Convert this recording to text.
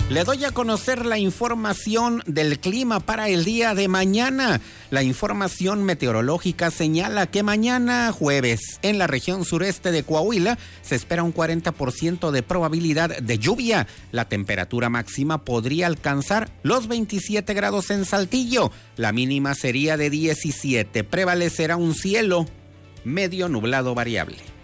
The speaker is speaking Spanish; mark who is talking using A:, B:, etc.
A: Le doy a conocer la información del clima para el día de mañana. La información meteorológica señala que mañana jueves en la región sureste de Coahuila se espera un 40% de probabilidad de lluvia. La temperatura máxima podría alcanzar los 27 grados en Saltillo. La mínima sería de 17. Prevalecerá un cielo medio nublado variable.